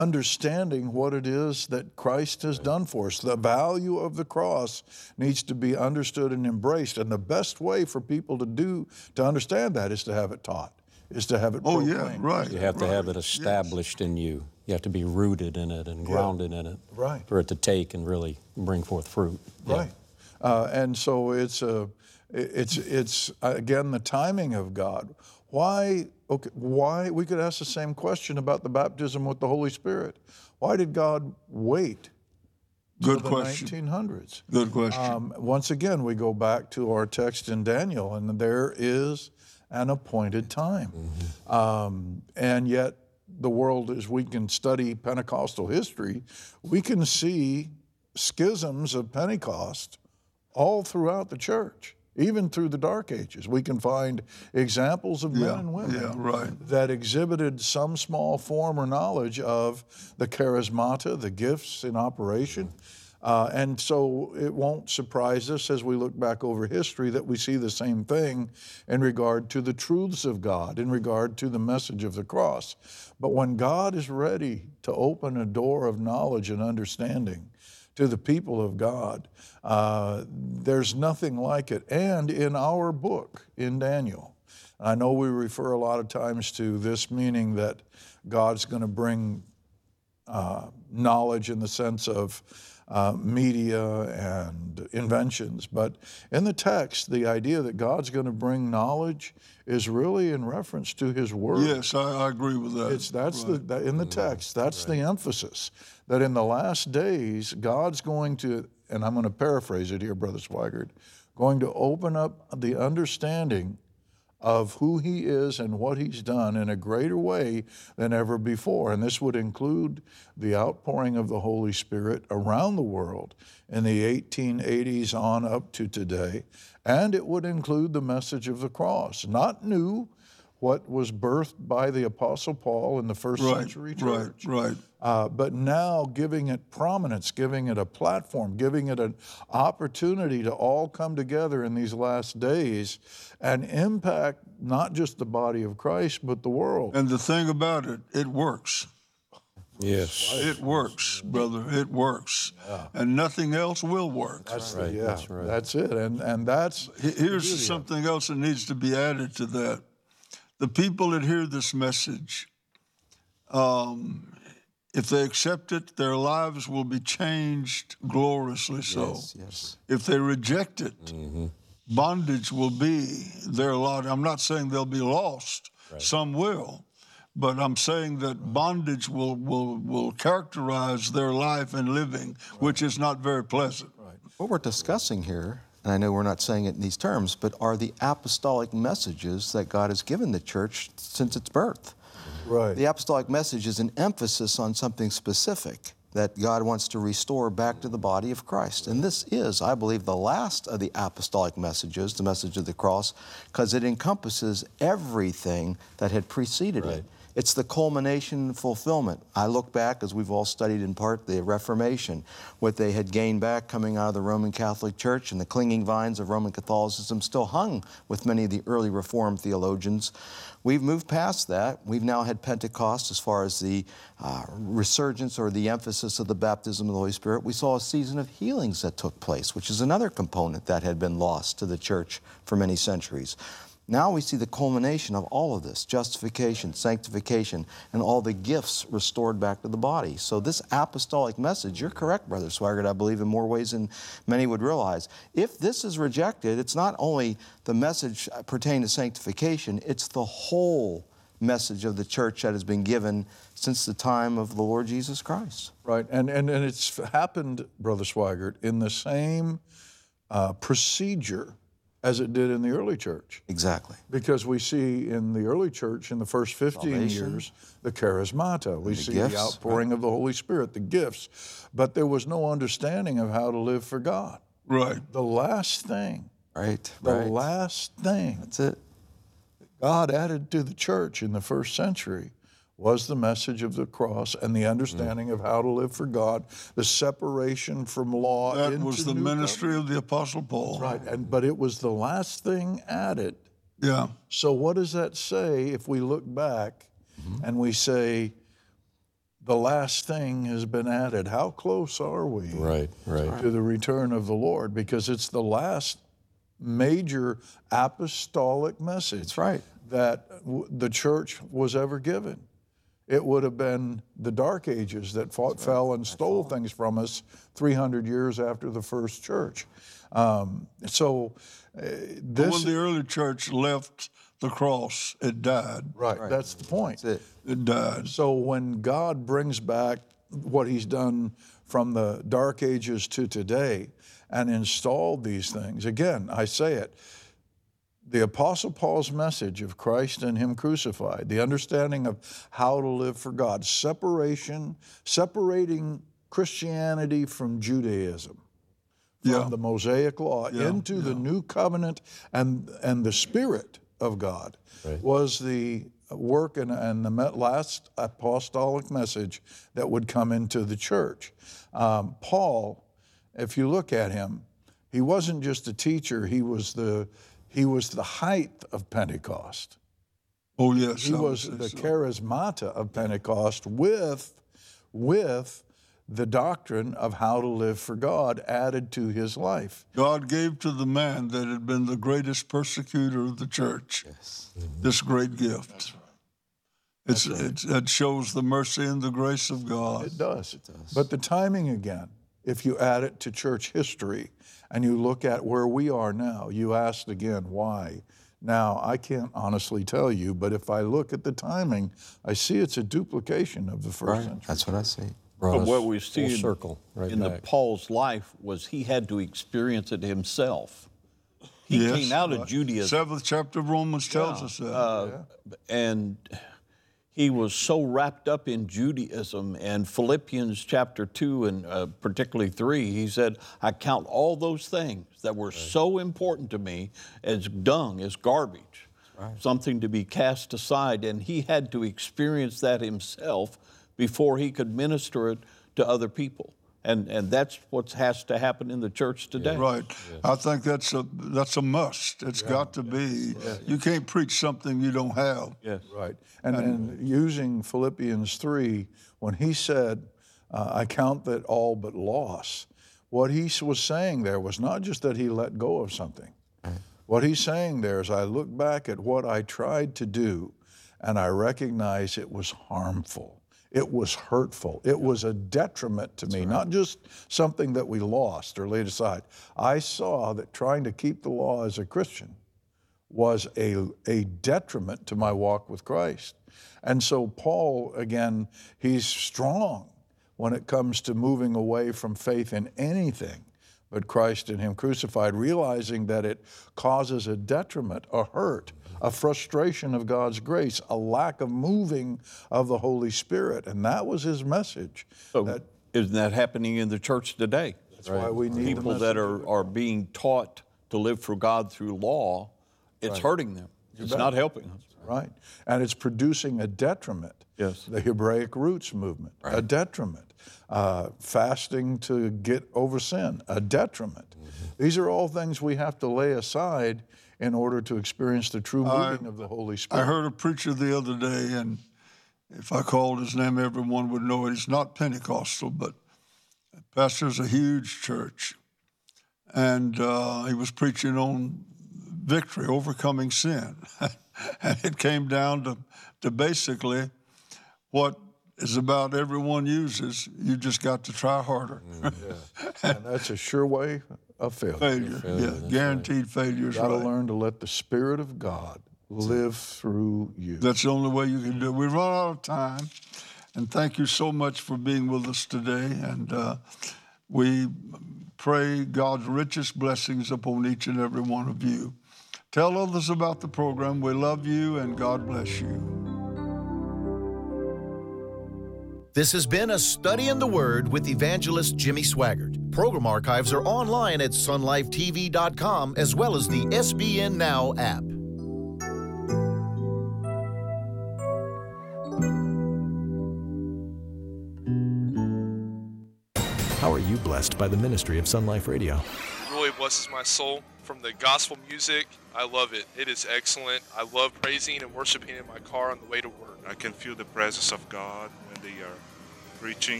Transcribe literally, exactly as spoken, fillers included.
understanding what it is that Christ has done for us. The value of the cross needs to be understood and embraced. And the best way for people to do, to understand that is to have it taught, is to have it Oh, proclaimed. yeah, right. You have to right. have it established yes. in you. You have to be rooted in it and grounded in it Right. for it to take and really bring forth fruit. Yeah. Right. Uh, and so it's, a, it's, it's again, the timing of God. Why, okay, why, we could ask the same question about the baptism with the Holy Spirit. Why did God wait till Good the question. nineteen hundreds? Good question. Um, once again, we go back to our text in Daniel, and there is an appointed time. Mm-hmm. Um, and yet, the world, as we can study Pentecostal history, we can see schisms of Pentecost all throughout the church, even through the Dark Ages. We can find examples of men Yeah, and women yeah, right. that exhibited some small form or knowledge of the charismata, the gifts in operation. Uh, and so it won't surprise us as we look back over history that we see the same thing in regard to the truths of God, in regard to the message of the cross. But when God is ready to open a door of knowledge and understanding to the people of God, uh, there's nothing like it. And in our book, in Daniel, I know we refer a lot of times to this meaning that God's going to bring uh, knowledge in the sense of Uh, media and inventions. But in the text, the idea that God's going to bring knowledge is really in reference to His Word. Yes, I, I agree with that. It's, that's right. the, that, in the text, that's right. the emphasis, that in the last days, God's going to, and I'm going to paraphrase it here, Brother Swigert, going to open up the understanding of who He is and what He's done in a greater way than ever before. And this would include the outpouring of the Holy Spirit around the world in the eighteen eighties on up to today. And it would include the message of the cross, not new, what was birthed by the Apostle Paul in the first right, century church. Right, right. Uh, but now giving it prominence, giving it a platform, giving it an opportunity to all come together in these last days and impact not just the body of Christ, but the world. And the thing about it, it works. Yes. It works, brother. It works. Yeah. And nothing else will work. That's right. Yeah, that's right. That's it. And, and that's... Here's something else that needs to be added to that. The people that hear this message, um, if they accept it, their lives will be changed gloriously so. Yes, yes. If they reject it, Mm-hmm. bondage will be their lot. I'm not saying they'll be lost. Right. Some will. But I'm saying that bondage will, will, will characterize their life and living, right. which is not very pleasant. Right. What we're discussing here, and I know we're not saying it in these terms, but are the apostolic messages that God has given the church since its birth. Right. The apostolic message is an emphasis on something specific that God wants to restore back to the body of Christ. And this is, I believe, the last of the apostolic messages, the message of the cross, because it encompasses everything that had preceded Right. it. It's the culmination and fulfillment. I look back, as we've all studied in part, the Reformation, what they had gained back coming out of the Roman Catholic Church, and the clinging vines of Roman Catholicism still hung with many of the early Reformed theologians. We've moved past that. We've now had Pentecost as far as the uh, resurgence or the emphasis of the baptism of the Holy Spirit. We saw a season of healings that took place, which is another component that had been lost to the church for many centuries. Now we see the culmination of all of this, justification, sanctification, and all the gifts restored back to the body. So this apostolic message, you're correct, Brother Swigert, I believe in more ways than many would realize. If this is rejected, it's not only the message pertaining to sanctification, it's the whole message of the church that has been given since the time of the Lord Jesus Christ. Right, and, and, and it's happened, Brother Swigert, in the same uh, procedure as it did in the early church. Exactly. Because we see in the early church, in the first fifteen Salvation. years, the charismata. We the see gifts, the outpouring right. of the Holy Spirit, the gifts. But there was no understanding of how to live for God. Right. The last thing, Right, the right. last thing That's it. God added to the church in the first century was the message of the cross and the understanding mm. of how to live for God, the separation from law. That into was the new ministry covenant. of the Apostle Paul. Right, and but it was the last thing added. Yeah. So what does that say if we look back mm-hmm. and we say, the last thing has been added. How close are we Right, right. to the return of the Lord? Because it's the last major apostolic message That's right. that w- the church was ever given. It would have been the Dark Ages that fought, fell and stole things from us three hundred years after the first church. Um, so uh, But this, when the early church left the cross, it died. right, that's the point. That's it. It died. So when God brings back what he's done from the Dark Ages to today and installed these things, again, I say it, the Apostle Paul's message of Christ and him crucified, the understanding of how to live for God, separation, separating Christianity from Judaism, from Yeah. the Mosaic Law Yeah, into the New Covenant and, and the Spirit of God was the work and, and the me- last apostolic message that would come into the church. Um, Paul, if you look at him, he wasn't just a teacher, he was the, he was the height of Pentecost. Oh, yes. He I would was say the so. charismata of Pentecost with, with the doctrine of how to live for God added to his life. God gave to the man that had been the greatest persecutor of the church this great gift. It's, it's, it shows the mercy and the grace of God. It does. But the timing again, if you add it to church history and you look at where we are now, you asked again, why? Now, I can't honestly tell you, but if I look at the timing, I see it's a duplication of the first century. That's what I see. Brought But us what we full see in, circle right in the back. Paul's life was he had to experience it himself. He Yes, came out of right. Judaism, Seventh chapter of Romans tells us that. uh, and he was so wrapped up in Judaism. And Philippians chapter two and uh, particularly three, he said, "I count all those things that were so important to me as dung, as garbage, something to be cast aside." And he had to experience that himself before he could minister it to other people. And, and that's what has to happen in the church today. Right. I think that's a that's a must. It's got to be. You can't preach something you don't have. Yes. Right. And, and using Philippians three, when he said, uh, I count that all but loss, what he was saying there was not just that he let go of something. What he's saying there is, I look back at what I tried to do and I recognize it was harmful. It was hurtful. It was a detriment to me, not just something that we lost or laid aside. I saw that trying to keep the law as a Christian was a, a detriment to my walk with Christ. And so Paul, again, he's strong when it comes to moving away from faith in anything but Christ and him crucified, realizing that it causes a detriment, a hurt, a frustration of God's grace, a lack of moving of the Holy Spirit. And that was his message. So that, isn't that happening in the church today? that's why we need the People message that of are, are being taught to live for God through law, it's hurting them. It's bet. not helping us. Right. And it's producing a detriment. Yes. The Hebraic roots movement, a detriment. Uh, fasting to get over sin, a detriment. Mm-hmm. These are all things we have to lay aside in order to experience the true moving of the Holy Spirit. I heard a preacher the other day, and if I called his name, everyone would know it. He's not Pentecostal, but pastors a huge church. And uh, he was preaching on victory, overcoming sin. And it came down to, to basically what is about everyone uses. You just got to try harder. And that's a sure way of failure. Failure, yeah, guaranteed failure is Got to right. learn to let the Spirit of God live through you. That's the only way you can do it. We run out of time, and thank you so much for being with us today. And uh, we pray God's richest blessings upon each and every one of you. Tell others about the program. We love you, and God bless you. This has been a Study in the Word with evangelist Jimmy Swaggart. Program archives are online at sun life t v dot com as well as the S B N Now app. How are you blessed by the ministry of Sun Life Radio? Really blesses my soul. From the gospel music, I love it. It is excellent. I love praising and worshiping in my car on the way to work. I can feel the presence of God when they are reaching